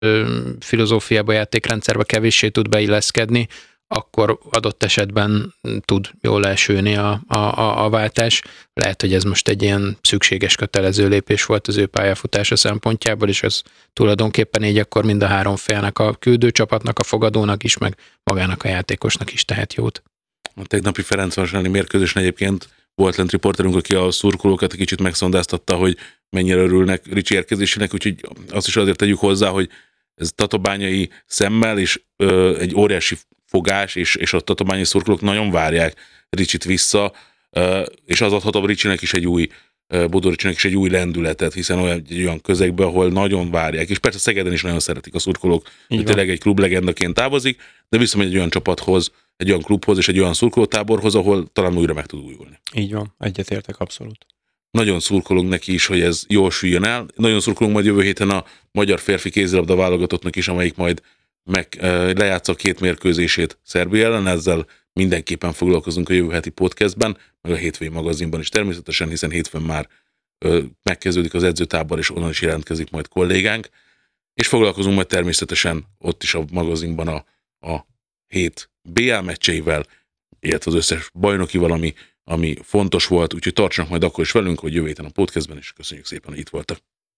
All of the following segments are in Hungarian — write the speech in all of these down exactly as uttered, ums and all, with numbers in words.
filozófiába, játékrendszerbe kevéssé tud beilleszkedni, akkor adott esetben tud jól elsülni a, a, a, a váltás. Lehet, hogy ez most egy ilyen szükséges, kötelező lépés volt az ő pályafutása szempontjából, és ez tulajdonképpen így akkor mind a három félnek, a küldőcsapatnak, a fogadónak is, meg magának a játékosnak is tehet jót. A tegnapi Ferencváros elleni mérkőzésen egyébként volt lent riporterünk, aki a szurkolókat egy kicsit megszondáztatta, hogy mennyire örülnek Ricsi érkezésének, úgyhogy azt is azért tegyük hozzá, hogy ez tatabányai szemmel, és ö, egy óriási fogás, és, és a tatabányi szurkolók nagyon várják Ricsit vissza, ö, és az adhat a Ricsinek is egy új, Bodó Ricsinek is egy új lendületet, hiszen olyan, egy olyan közegben, ahol nagyon várják, és persze Szegeden is nagyon szeretik a szurkolók, hogy tényleg egy klublegendaként távozik, de visszamegy egy olyan csapathoz, egy olyan klubhoz és egy olyan szurkolótáborhoz, ahol talán újra meg tud újulni. Így van, egyetértek abszolút. Nagyon szurkolunk neki is, hogy ez jól süljön el. Nagyon szurkolunk majd jövő héten a magyar férfi kézilabda válogatottnak is, amelyik majd meg lejátsza a két mérkőzését Szerbia ellen, ezzel mindenképpen foglalkozunk a jövő heti podcastben, meg a hétfői magazinban is természetesen, hiszen hétfőn már ö, megkezdődik az edzőtábor, és onnan is jelentkezik majd kollégánk, és foglalkozunk majd természetesen ott is a magazinban a, a hét bé á meccseivel, illetve az összes bajnokival, ami, ami fontos volt, úgyhogy tartsanak majd akkor is velünk, hogy jövő héten a podcastben, és köszönjük szépen, hogy itt voltak.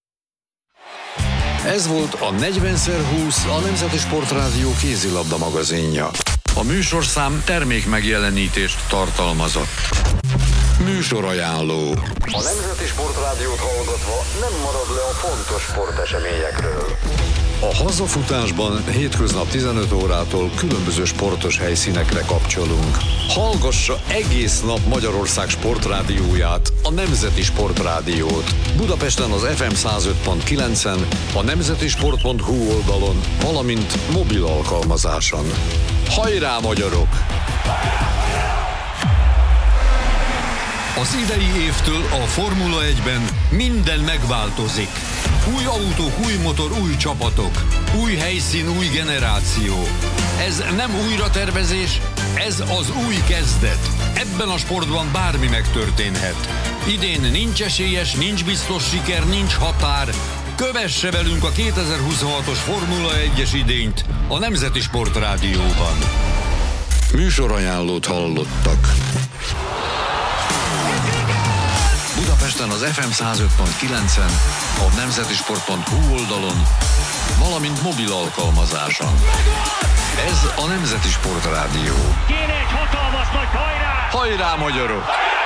Ez volt a negyven húsz, a Nemzeti Sportrádió kézilabda magazinja. A műsorszám termék megjelenítést tartalmazott. Műsorajánló. A Nemzeti Sportrádiót hallgatva nem marad le a fontos sporteseményekről. A hazafutásban hétköznap tizenöt órától különböző sportos helyszínekre kapcsolunk. Hallgassa egész nap Magyarország sportrádióját, a Nemzeti Sportrádiót. Budapesten az ef em száz öt pont kilencen, a nemzetisport pont hú oldalon, valamint mobil alkalmazáson. Hajrá, magyarok! Az idei évtől a Formula egyben minden megváltozik. Új autók, új motor, új csapatok. Új helyszín, új generáció. Ez nem újratervezés, ez az új kezdet. Ebben a sportban bármi megtörténhet. Idén nincs esélyes, nincs biztos siker, nincs határ. Kövesse velünk a kétezer-huszonhatos Formula egyes idényt a Nemzeti Sportrádióban. Műsorajánlót hallottak. Budapesten az ef em száz öt pont kilencen, a nemzetisport pont hú oldalon, valamint mobil alkalmazáson. Ez a Nemzeti Sportrádió. Kéne egy hatalmas nagy hajrá! Hajrá, magyarok!